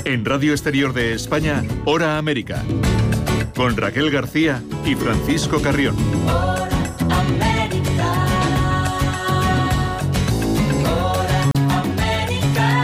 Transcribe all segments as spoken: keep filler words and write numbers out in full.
En Radio Exterior de España, Hora América, con Raquel García y Francisco Carrión. Hora América. Hora América.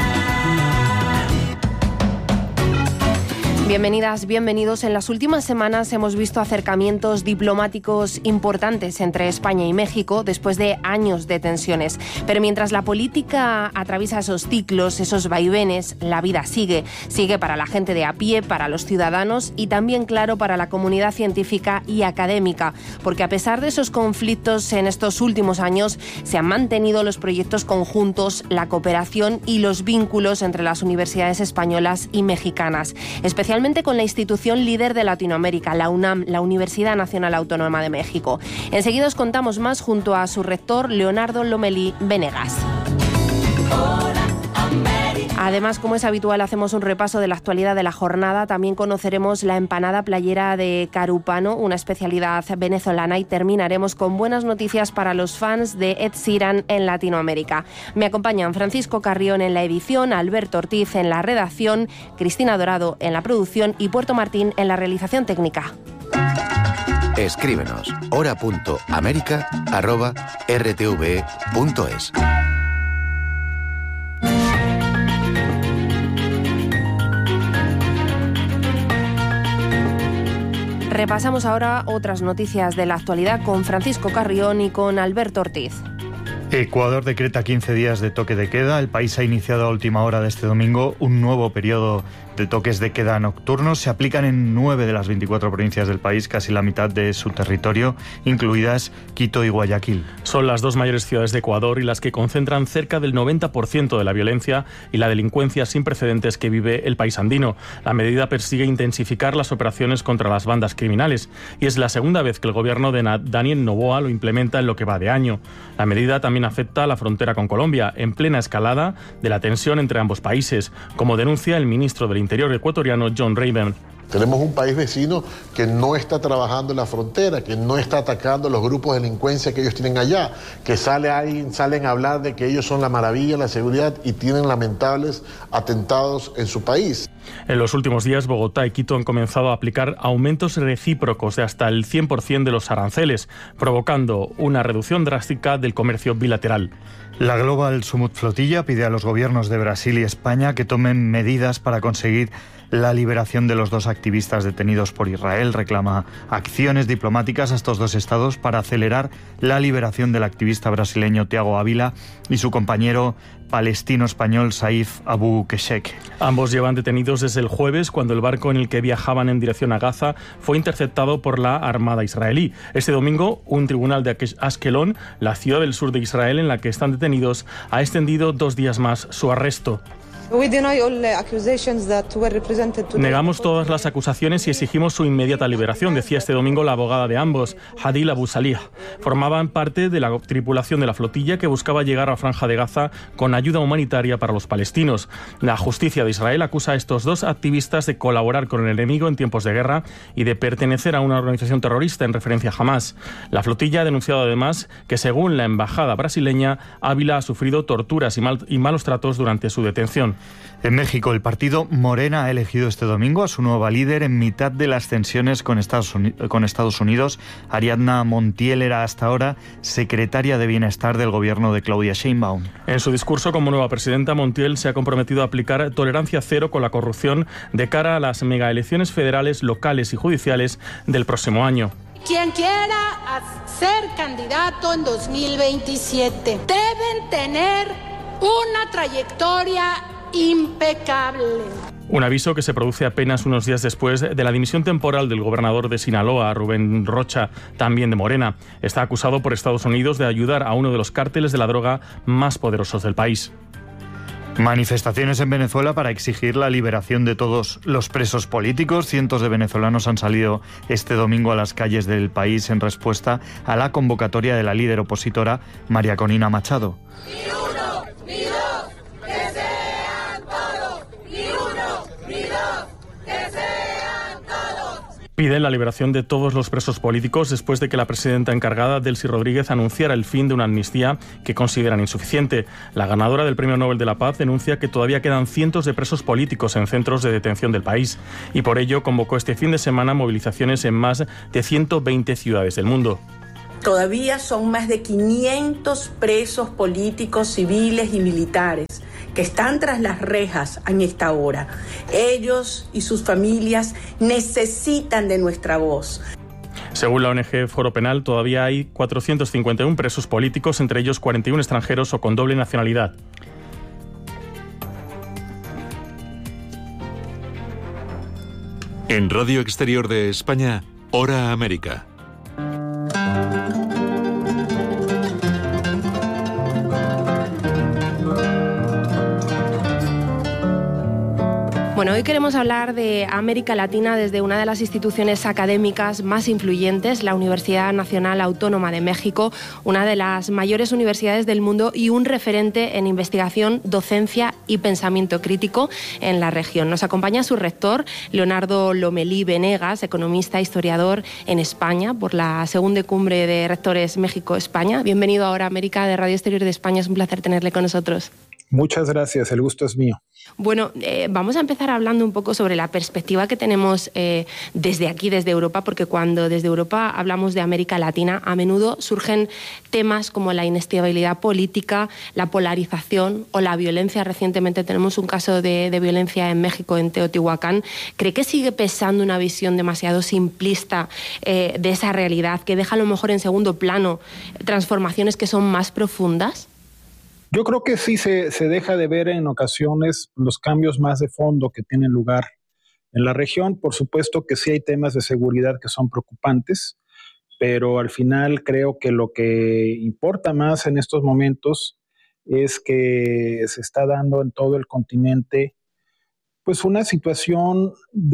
Bienvenidas, bienvenidos. En las últimas semanas hemos visto acercamientos diplomáticos importantes entre España y México después de años de tensiones. Pero mientras la política atraviesa esos ciclos, esos vaivenes, la vida sigue. Sigue para la gente de a pie, para los ciudadanos y también, claro, para la comunidad científica y académica. Porque a pesar de esos conflictos en estos últimos años, se han mantenido los proyectos conjuntos, la cooperación y los vínculos entre las universidades españolas y mexicanas. Especialmente con la institución líder de Latinoamérica, la UNAM, la Universidad Nacional Autónoma de México. Enseguida os contamos más junto a su rector, Leonardo Lomelí Venegas. Además, como es habitual, hacemos un repaso de la actualidad de la jornada. También conoceremos la empanada playera de Carúpano, una especialidad venezolana, y terminaremos con buenas noticias para los fans de Ed Sheeran en Latinoamérica. Me acompañan Francisco Carrión en la edición, Alberto Ortiz en la redacción, Cristina Dorado en la producción y Puerto Martín en la realización técnica. Escríbenos hora punto américa arroba r t v e punto es. Repasamos ahora otras noticias de la actualidad con Francisco Carrión y con Alberto Ortiz. Ecuador decreta quince días de toque de queda. El país ha iniciado a última hora de este domingo un nuevo periodo de toques de queda nocturnos. Se aplican en nueve de las veinticuatro provincias del país, casi la mitad de su territorio, incluidas Quito y Guayaquil. Son las dos mayores ciudades de Ecuador y las que concentran cerca del noventa por ciento de la violencia y la delincuencia sin precedentes que vive el país andino. La medida persigue intensificar las operaciones contra las bandas criminales y es la segunda vez que el gobierno de Daniel Noboa lo implementa en lo que va de año. La medida también afecta a la frontera con Colombia, en plena escalada de la tensión entre ambos países, como denuncia el ministro del Interior ecuatoriano, John Raven. Tenemos un país vecino que no está trabajando en la frontera, que no está atacando los grupos de delincuencia que ellos tienen allá, que sale ahí, salen a hablar de que ellos son la maravilla, la seguridad, y tienen lamentables atentados en su país. En los últimos días, Bogotá y Quito han comenzado a aplicar aumentos recíprocos de hasta el cien por ciento de los aranceles, provocando una reducción drástica del comercio bilateral. La Global Summit Flotilla pide a los gobiernos de Brasil y España que tomen medidas para conseguir la liberación de los dos activistas detenidos por Israel. Reclama acciones diplomáticas a estos dos estados para acelerar la liberación del activista brasileño Thiago Ávila y su compañero palestino-español Saif Abu Keshek. Ambos llevan detenidos desde el jueves, cuando el barco en el que viajaban en dirección a Gaza fue interceptado por la Armada israelí. Este domingo, un tribunal de Ashkelon, la ciudad del sur de Israel en la que están detenidos, ha extendido dos días más su arresto. Negamos todas las acusaciones y exigimos su inmediata liberación, decía este domingo la abogada de ambos, Hadil Abu Salih. Formaban parte de la tripulación de la flotilla que buscaba llegar a la Franja de Gaza con ayuda humanitaria para los palestinos. La justicia de Israel acusa a estos dos activistas de colaborar con el enemigo en tiempos de guerra y de pertenecer a una organización terrorista en referencia a Hamás. La flotilla ha denunciado además que, según la embajada brasileña, Ávila ha sufrido torturas y, mal, y malos tratos durante su detención. En México, el partido Morena ha elegido este domingo a su nueva líder en mitad de las tensiones con Estados Unidos. Con Estados Unidos. Ariadna Montiel era hasta ahora secretaria de Bienestar del gobierno de Claudia Sheinbaum. En su discurso como nueva presidenta, Montiel se ha comprometido a aplicar tolerancia cero con la corrupción de cara a las megaelecciones federales, locales y judiciales del próximo año. Quien quiera ser candidato en dos mil veintisiete deben tener una trayectoria impecable. Un aviso que se produce apenas unos días después de la dimisión temporal del gobernador de Sinaloa, Rubén Rocha, también de Morena. Está acusado por Estados Unidos de ayudar a uno de los cárteles de la droga más poderosos del país. Manifestaciones en Venezuela para exigir la liberación de todos los presos políticos. Cientos de venezolanos han salido este domingo a las calles del país en respuesta a la convocatoria de la líder opositora María Corina Machado. Ni uno, ni dos, que sean todos. Ni uno, ni dos, que sean todos. Piden la liberación de todos los presos políticos después de que la presidenta encargada, Delcy Rodríguez, anunciara el fin de una amnistía que consideran insuficiente. La ganadora del Premio Nobel de la Paz denuncia que todavía quedan cientos de presos políticos en centros de detención del país y por ello convocó este fin de semana movilizaciones en más de ciento veinte ciudades del mundo. Todavía son más de quinientos presos políticos, civiles y militares que están tras las rejas en esta hora. Ellos y sus familias necesitan de nuestra voz. Según la O N G Foro Penal, todavía hay cuatrocientos cincuenta y uno presos políticos, entre ellos cuarenta y uno extranjeros o con doble nacionalidad. En Radio Exterior de España, Hora América. Bueno, hoy queremos hablar de América Latina desde una de las instituciones académicas más influyentes, la Universidad Nacional Autónoma de México, una de las mayores universidades del mundo y un referente en investigación, docencia y pensamiento crítico en la región. Nos acompaña su rector, Leonardo Lomelí Venegas, economista, historiador en España, por la segunda cumbre de rectores México-España. Bienvenido a Hora América de Radio Exterior de España, es un placer tenerle con nosotros. Muchas gracias, el gusto es mío. Bueno, eh, vamos a empezar hablando un poco sobre la perspectiva que tenemos eh, desde aquí, desde Europa, porque cuando desde Europa hablamos de América Latina, a menudo surgen temas como la inestabilidad política, la polarización o la violencia. Recientemente tenemos un caso de, de violencia en México, en Teotihuacán. ¿Cree que sigue pesando una visión demasiado simplista eh, de esa realidad, que deja a lo mejor en segundo plano transformaciones que son más profundas? Yo creo que sí se, se deja de ver en ocasiones los cambios más de fondo que tienen lugar en la región. Por supuesto que sí hay temas de seguridad que son preocupantes, pero al final creo que lo que importa más en estos momentos es que se está dando en todo el continente pues una situación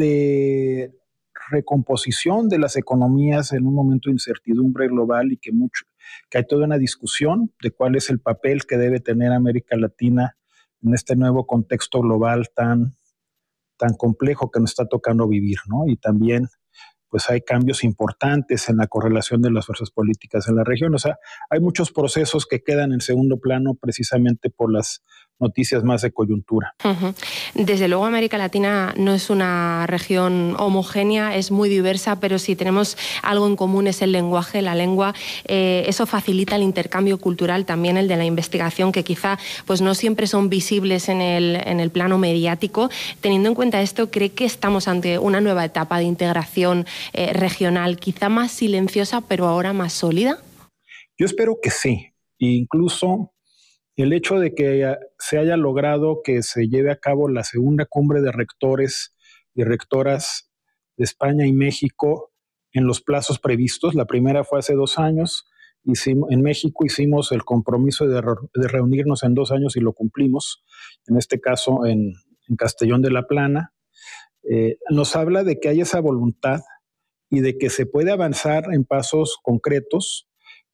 de recomposición de las economías en un momento de incertidumbre global y que mucho que hay toda una discusión de cuál es el papel que debe tener América Latina en este nuevo contexto global tan, tan complejo que nos está tocando vivir, ¿no? Y también pues hay cambios importantes en la correlación de las fuerzas políticas en la región. O sea, hay muchos procesos que quedan en segundo plano precisamente por las noticias más de coyuntura. Uh-huh. Desde luego América Latina no es una región homogénea, es muy diversa, pero si tenemos algo en común es el lenguaje, la lengua. Eh, eso facilita el intercambio cultural, también el de la investigación, que quizá pues no siempre son visibles en el, en el plano mediático. Teniendo en cuenta esto, ¿cree que estamos ante una nueva etapa de integración eh, regional, quizá más silenciosa, pero ahora más sólida? Yo espero que sí. Incluso el hecho de que se haya logrado que se lleve a cabo la segunda cumbre de rectores y rectoras de España y México en los plazos previstos. La primera fue hace dos años. Hicimos, en México hicimos el compromiso de, re, de reunirnos en dos años y lo cumplimos. En este caso en, en Castellón de la Plana. Eh, nos habla de que hay esa voluntad y de que se puede avanzar en pasos concretos.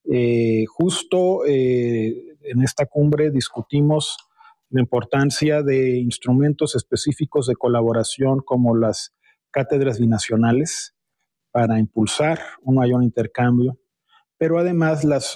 Eh, justo eh, en esta cumbre discutimos la importancia de instrumentos específicos de colaboración como las cátedras binacionales para impulsar un mayor intercambio, pero además las,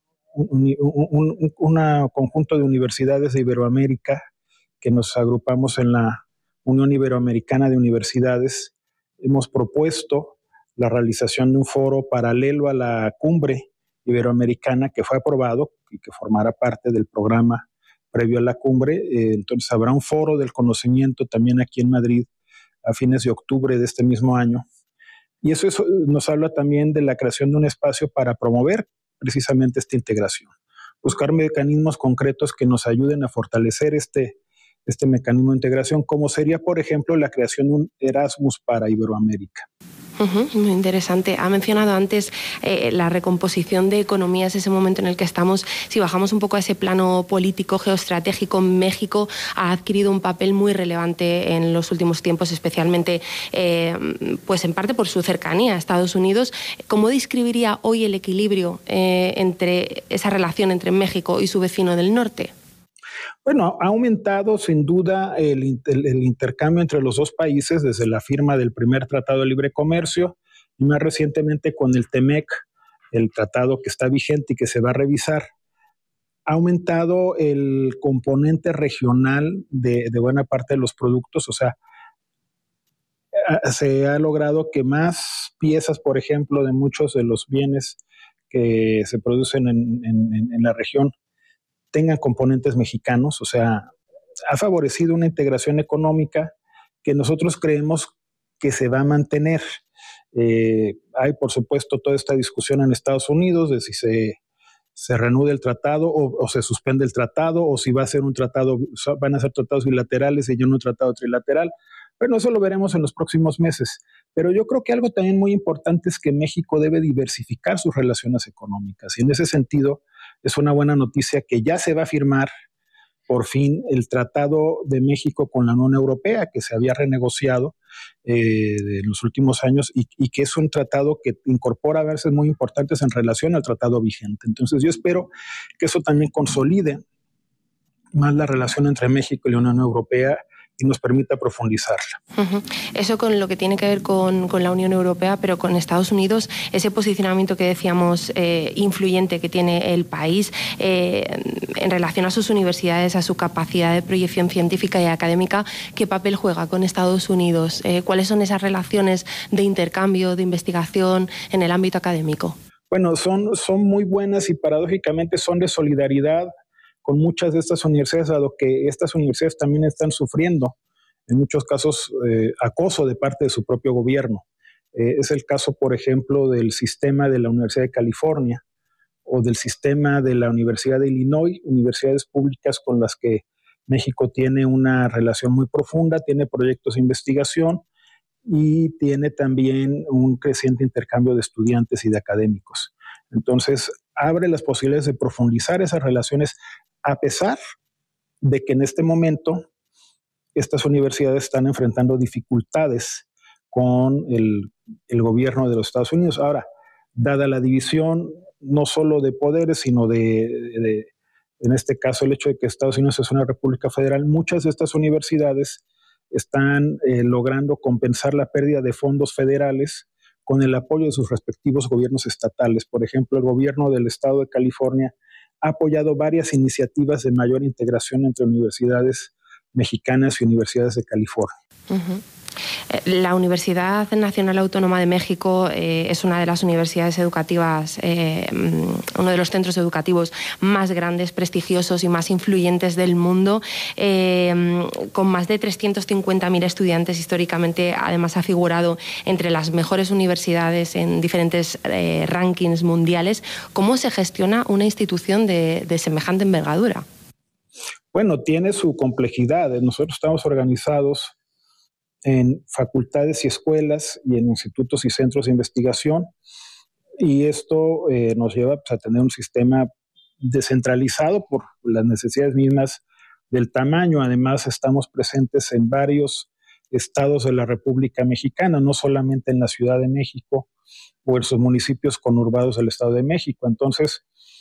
un, un, un conjunto de universidades de Iberoamérica que nos agrupamos en la Unión Iberoamericana de Universidades, hemos propuesto la realización de un foro paralelo a la cumbre iberoamericana que fue aprobado y que formará parte del programa previo a la cumbre. Eh, entonces habrá un foro del conocimiento también aquí en Madrid a fines de octubre de este mismo año. Y eso, eso nos habla también de la creación de un espacio para promover precisamente esta integración. Buscar mecanismos concretos que nos ayuden a fortalecer este, este mecanismo de integración, como sería, por ejemplo, la creación de un Erasmus para Iberoamérica. Uh-huh, muy interesante. Ha mencionado antes eh, la recomposición de economías, ese momento en el que estamos. Si bajamos un poco a ese plano político, geoestratégico, México ha adquirido un papel muy relevante en los últimos tiempos, especialmente eh, pues en parte por su cercanía a Estados Unidos. ¿Cómo describiría hoy el equilibrio eh, entre esa relación entre México y su vecino del norte? Bueno, ha aumentado sin duda el, el, el intercambio entre los dos países desde la firma del primer Tratado de Libre Comercio. y más recientemente con el TEMEC, el tratado que está vigente y que se va a revisar, ha aumentado el componente regional de, de buena parte de los productos. O sea, se ha logrado que más piezas, por ejemplo, de muchos de los bienes que se producen en, en, en la región tengan componentes mexicanos. O sea, ha favorecido una integración económica que nosotros creemos que se va a mantener. Eh, hay, por supuesto, toda esta discusión en Estados Unidos de si se se reanude el tratado o, o se suspende el tratado, o si va a ser un tratado, van a ser tratados bilaterales y no un tratado trilateral. Bueno, eso lo veremos en los próximos meses. Pero yo creo que algo también muy importante es que México debe diversificar sus relaciones económicas. Y en ese sentido, es una buena noticia que ya se va a firmar por fin el Tratado de México con la Unión Europea, que se había renegociado eh, en los últimos años y, y que es un tratado que incorpora avances muy importantes en relación al tratado vigente. Entonces yo espero que eso también consolide más la relación entre México y la Unión Europea y nos permita profundizarla. Uh-huh. Eso con lo que tiene que ver con, con la Unión Europea, pero con Estados Unidos, ese posicionamiento que decíamos eh, influyente que tiene el país eh, en relación a sus universidades, a su capacidad de proyección científica y académica, ¿qué papel juega con Estados Unidos? Eh, ¿Cuáles son esas relaciones de intercambio, de investigación en el ámbito académico? Bueno, son, son muy buenas y paradójicamente son de solidaridad con muchas de estas universidades, dado que estas universidades también están sufriendo, en muchos casos, eh, acoso de parte de su propio gobierno. Eh, es el caso, por ejemplo, del sistema de la Universidad de California o del sistema de la Universidad de Illinois, universidades públicas con las que México tiene una relación muy profunda, tiene proyectos de investigación y tiene también un creciente intercambio de estudiantes y de académicos. Entonces, abre las posibilidades de profundizar esas relaciones, a pesar de que en este momento estas universidades están enfrentando dificultades con el, el gobierno de los Estados Unidos. Ahora, dada la división no solo de poderes, sino de, de, de, en este caso, el hecho de que Estados Unidos es una república federal, muchas de estas universidades están eh, logrando compensar la pérdida de fondos federales con el apoyo de sus respectivos gobiernos estatales. Por ejemplo, el gobierno del estado de California ha apoyado varias iniciativas de mayor integración entre universidades mexicanas y universidades de California. Uh-huh. La Universidad Nacional Autónoma de México eh, es una de las universidades educativas, eh, uno de los centros educativos más grandes, prestigiosos y más influyentes del mundo, eh, con más de trescientos cincuenta mil estudiantes. Históricamente, además, ha figurado entre las mejores universidades en diferentes eh, rankings mundiales. ¿Cómo se gestiona una institución de, de semejante envergadura? Bueno, tiene su complejidad. Nosotros estamos organizados en facultades y escuelas y en institutos y centros de investigación, y esto eh, nos lleva pues, a tener un sistema descentralizado por las necesidades mismas del tamaño. Además, estamos presentes en varios estados de la República Mexicana, no solamente en la Ciudad de México o en sus municipios conurbados del Estado de México. Entonces,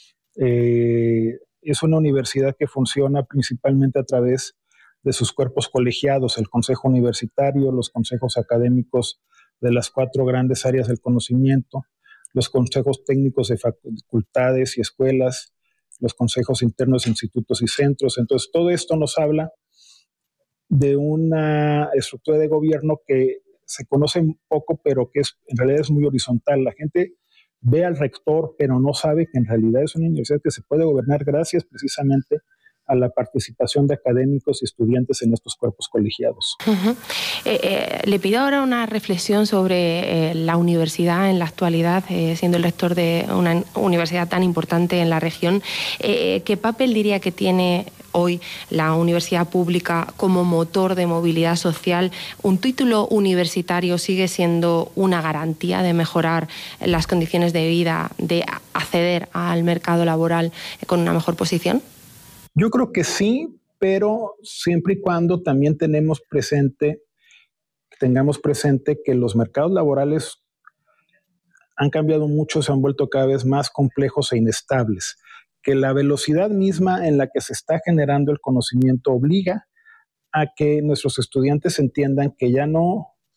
eh, es una universidad que funciona principalmente a través de sus cuerpos colegiados, el Consejo Universitario, los consejos académicos de las cuatro grandes áreas del conocimiento, los consejos técnicos de facultades y escuelas, los consejos internos de institutos y centros. Entonces, todo esto nos habla de una estructura de gobierno que se conoce poco, pero que es, en realidad es muy horizontal. La gente ve al rector, pero no sabe que en realidad es una universidad que se puede gobernar gracias precisamente a la participación de académicos y estudiantes en estos cuerpos colegiados. Uh-huh. eh, eh, le pido ahora una reflexión sobre eh, la universidad en la actualidad, eh, siendo el rector de una universidad tan importante en la región. Eh, ¿Qué papel diría que tiene hoy la universidad pública como motor de movilidad social? ¿Un título universitario sigue siendo una garantía de mejorar las condiciones de vida, de acceder al mercado laboral con una mejor posición? Yo creo que sí, pero siempre y cuando también tenemos presente, tengamos presente que los mercados laborales han cambiado mucho, se han vuelto cada vez más complejos e inestables, que la velocidad misma en la que se está generando el conocimiento obliga a que nuestros estudiantes entiendan que ya no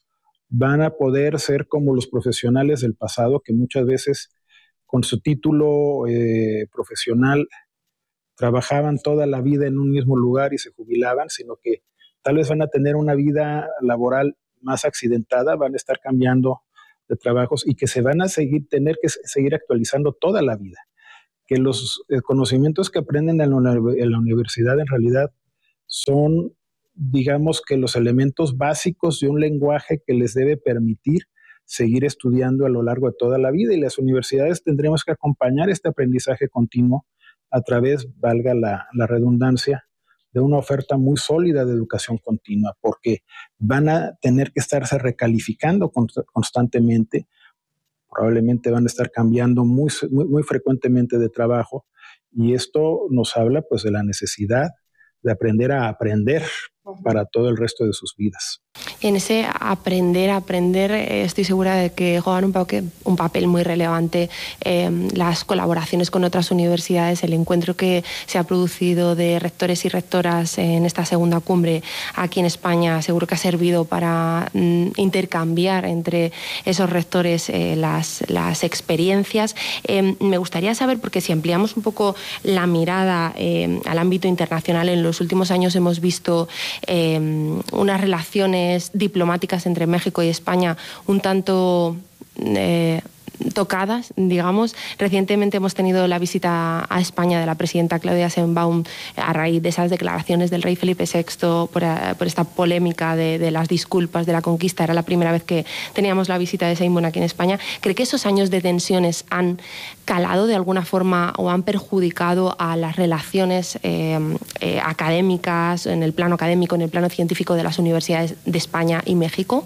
van a poder ser como los profesionales del pasado, que muchas veces con su título eh, profesional trabajaban toda la vida en un mismo lugar y se jubilaban, sino que tal vez van a tener una vida laboral más accidentada, van a estar cambiando de trabajos y que se van a seguir, tener que seguir actualizando toda la vida. Que los eh, conocimientos que aprenden en la, en la universidad en realidad son, digamos que los elementos básicos de un lenguaje que les debe permitir seguir estudiando a lo largo de toda la vida, y las universidades tendremos que acompañar este aprendizaje continuo a través, valga la, la redundancia, de una oferta muy sólida de educación continua, porque van a tener que estarse recalificando constantemente, probablemente van a estar cambiando muy, muy, muy frecuentemente de trabajo, y esto nos habla pues de la necesidad de aprender a aprender para todo el resto de sus vidas. En ese aprender, aprender, eh, estoy segura de que juegan un, pa un papel muy relevante eh, las colaboraciones con otras universidades, el encuentro que se ha producido de rectores y rectoras en esta segunda cumbre aquí en España, seguro que ha servido para mm, intercambiar entre esos rectores eh, las, las experiencias. Eh, me gustaría saber, porque si ampliamos un poco la mirada eh, al ámbito internacional, en los últimos años hemos visto eh, unas relaciones diplomáticas entre México y España un tanto eh, tocadas, digamos. Recientemente hemos tenido la visita a España de la presidenta Claudia Sheinbaum a raíz de esas declaraciones del rey Felipe sexto por, por esta polémica de, de las disculpas de la conquista. Era la primera vez que teníamos la visita de Sheinbaum aquí en España. ¿Cree que esos años de tensiones han calado de alguna forma o han perjudicado a las relaciones eh, eh, académicas, en el plano académico, en el plano científico de las universidades de España y México?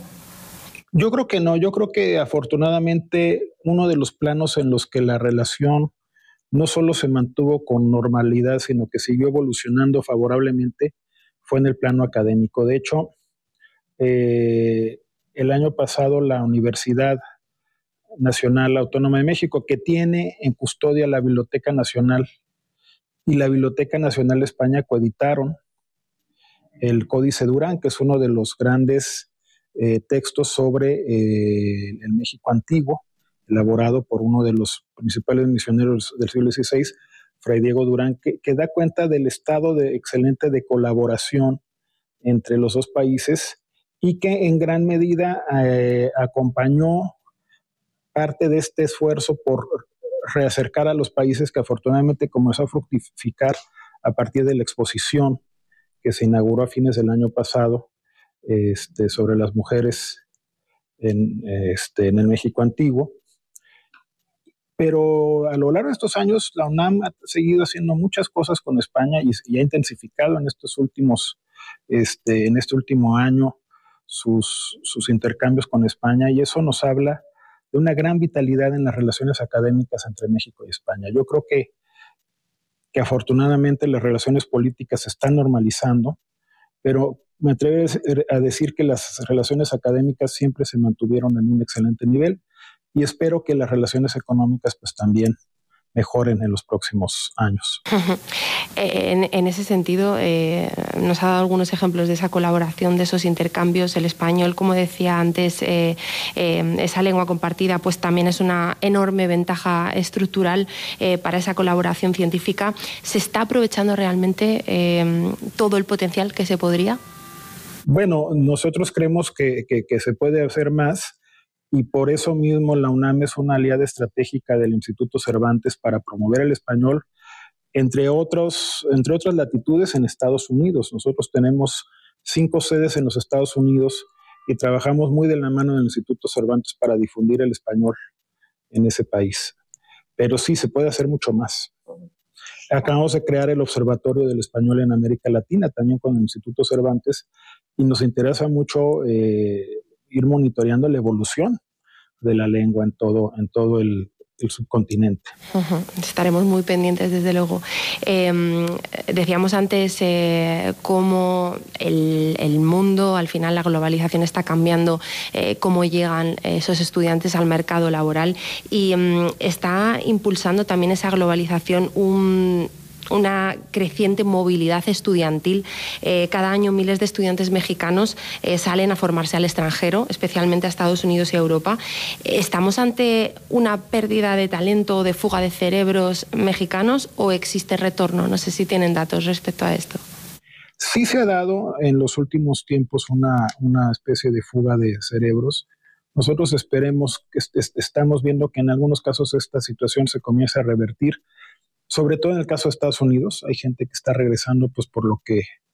Yo creo que no, yo creo que afortunadamente uno de los planos en los que la relación no solo se mantuvo con normalidad, sino que siguió evolucionando favorablemente fue en el plano académico. De hecho, eh, el año pasado la Universidad Nacional Autónoma de México, que tiene en custodia la Biblioteca Nacional y la Biblioteca Nacional de España, coeditaron el Códice Durán, que es uno de los grandes Eh, textos sobre eh, el México antiguo, elaborado por uno de los principales misioneros del siglo dieciséis, Fray Diego Durán, que, que da cuenta del estado de, excelente de colaboración entre los dos países y que en gran medida eh, acompañó parte de este esfuerzo por reacercar a los países, que afortunadamente comenzó a fructificar a partir de la exposición que se inauguró a fines del año pasado Este, sobre las mujeres en, este, en el México antiguo. Pero a lo largo de estos años la UNAM ha seguido haciendo muchas cosas con España y, y ha intensificado en estos últimos, este, en este último año sus, sus intercambios con España, y eso nos habla de una gran vitalidad en las relaciones académicas entre México y España. Yo creo que, que afortunadamente las relaciones políticas se están normalizando, pero me atrevo a decir que las relaciones académicas siempre se mantuvieron en un excelente nivel, y espero que las relaciones económicas pues también mejoren en los próximos años. En, en ese sentido, eh, nos ha dado algunos ejemplos de esa colaboración, de esos intercambios. El español, como decía antes, eh, eh, esa lengua compartida, pues también es una enorme ventaja estructural eh, para esa colaboración científica. ¿Se está aprovechando realmente eh, todo el potencial que se podría? Bueno, nosotros creemos que, que, que se puede hacer más, y por eso mismo la UNAM es una aliada estratégica del Instituto Cervantes para promover el español, entre, otros, entre otras latitudes en Estados Unidos. Nosotros tenemos cinco sedes en los Estados Unidos y trabajamos muy de la mano del Instituto Cervantes para difundir el español en ese país. Pero sí, se puede hacer mucho más. Acabamos de crear el Observatorio del Español en América Latina, también con el Instituto Cervantes, y nos interesa mucho eh, ir monitoreando la evolución de la lengua en todo, en todo el, el subcontinente. Uh-huh. Estaremos muy pendientes, desde luego. Eh, decíamos antes eh, cómo el, el mundo, al final la globalización está cambiando, eh, cómo llegan esos estudiantes al mercado laboral, y um, está impulsando también esa globalización un una creciente movilidad estudiantil. Eh, cada año miles de estudiantes mexicanos eh, salen a formarse al extranjero, especialmente a Estados Unidos y a Europa. ¿Estamos ante una pérdida de talento o de fuga de cerebros mexicanos o existe retorno? No sé si tienen datos respecto a esto. Sí se ha dado en los últimos tiempos una, una especie de fuga de cerebros. Nosotros esperemos, que est- est- estamos viendo que en algunos casos esta situación se comienza a revertir, sobre todo en el caso de Estados Unidos. Hay gente que está regresando pues por lo que